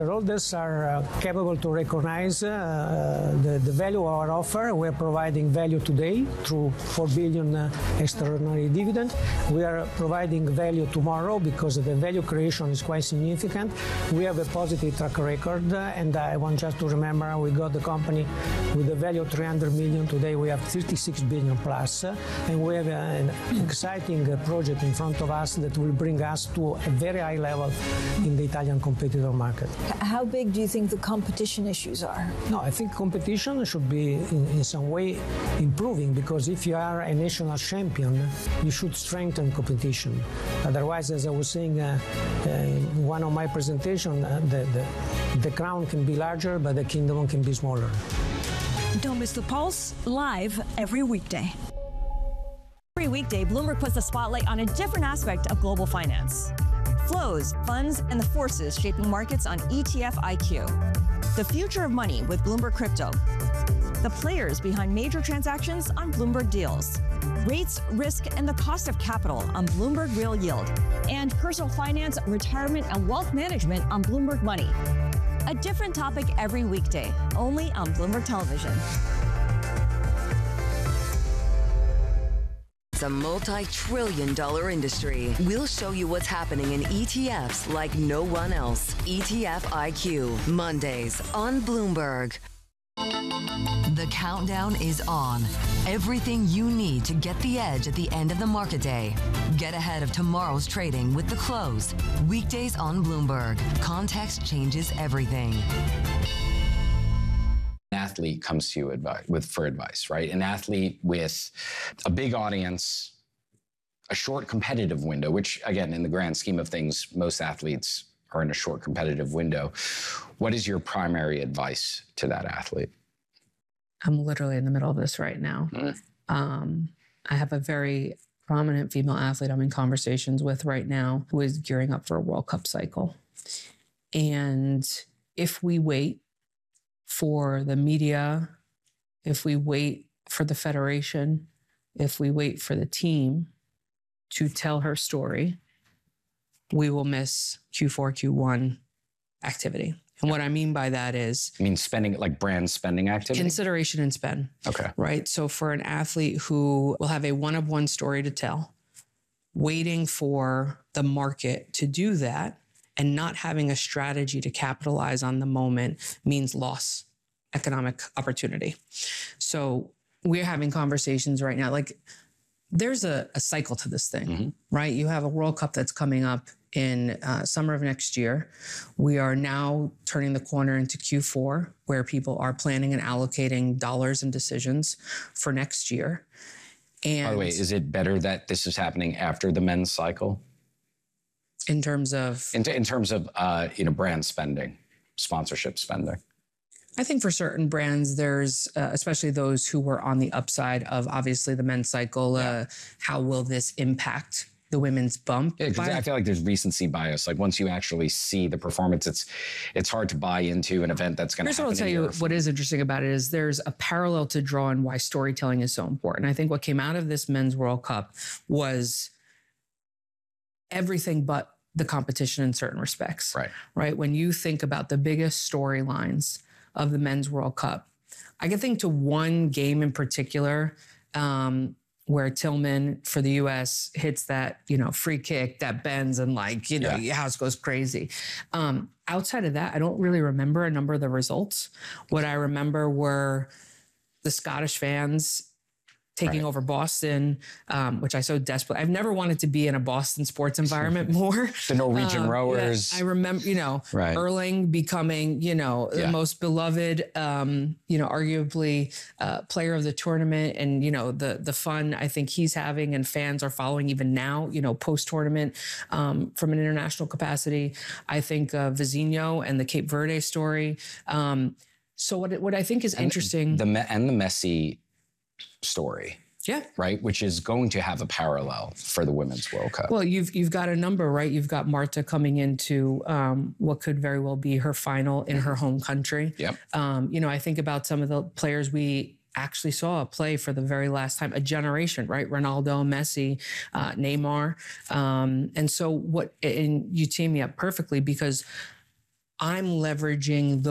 Shareholders are capable to recognize the value of our offer. We're providing value today through 4 billion extraordinary dividend. We are providing value tomorrow because the value creation is quite significant. We have a positive track record, and I want just to remember we got the company with a value of 300 million. Today we have 36 billion plus, and we have an exciting project in front of us that will bring us to a very high level in the Italian competitor market. How big do you think the competition issues are? No, I think competition should be in some way improving, because if you are a national champion, you should strengthen competition. Otherwise, as I was saying in one of my presentations, the crown can be larger, but the kingdom can be smaller. Don't miss The Pulse, live every weekday. Every weekday, Bloomberg puts the spotlight on a different aspect of global finance. Flows, funds, and the forces shaping markets on ETF IQ. The future of money with Bloomberg Crypto. The players behind major transactions on Bloomberg Deals. Rates, risk, and the cost of capital on Bloomberg Real Yield. And personal finance, retirement, and wealth management on Bloomberg Money. A different topic every weekday, only on Bloomberg Television. It's a multi-trillion-dollar industry. We'll show you what's happening in ETFs like no one else. ETF IQ, Mondays on Bloomberg. The countdown is on. Everything you need to get the edge at the end of the market day. Get ahead of tomorrow's trading with The Close. Weekdays on Bloomberg. Context changes everything. An athlete comes to you for advice, right? An athlete with a big audience, a short competitive window, which, again, in the grand scheme of things, most athletes are in a short competitive window. What is your primary advice to that athlete? I'm literally in the middle of this right now. I have a very prominent female athlete I'm in conversations with right now who is gearing up for a World Cup cycle. And if we wait for the media, if we wait for the federation, if we wait for the team to tell her story, we will miss Q4, Q1 activity. And what I mean by that is... I mean spending, like brand spending activity? Consideration and spend. Okay. Right? So for an athlete who will have a one-of-one story to tell, waiting for the market to do that, and not having a strategy to capitalize on the moment means loss, economic opportunity. So we're having conversations right now. Like, there's a cycle to this thing, right? You have a World Cup that's coming up in summer of next year. We are now turning the corner into Q4, where people are planning and allocating dollars and decisions for next year. And by the way, is it better that this is happening after the men's cycle? In terms of? In terms of, brand spending, sponsorship spending. I think for certain brands, there's, especially those who were on the upside of obviously the men's cycle, how will this impact the women's bump? Yeah, because I feel like there's recency bias. Like once you actually see the performance, it's hard to buy into an event that's going to happen. Here's what I'll tell you, what is interesting about it is there's a parallel to draw in why storytelling is so important. I think what came out of this men's World Cup was everything but the competition in certain respects. Right? When you think about the biggest storylines of the men's World Cup, I can think to one game in particular where Tillman for the U.S. hits that, free kick that bends and your house goes crazy. Outside of that, I don't really remember a number of the results. What I remember were the Scottish fans taking over Boston, which I so desperately... I've never wanted to be in a Boston sports environment more. The Norwegian rowers. I remember, Erling becoming, the most beloved, arguably player of the tournament, and, the fun I think he's having and fans are following even now, post-tournament from an international capacity. I think Vizino and the Cape Verde story. So what I think is interesting... The Messi story. Yeah. Right? Which is going to have a parallel for the Women's World Cup. Well, you've got a number, right? You've got Marta coming into what could very well be her final in her home country. Yep. I think about some of the players we actually saw play for the very last time, a generation, right? Ronaldo, Messi, Neymar. And you team me up perfectly because I'm leveraging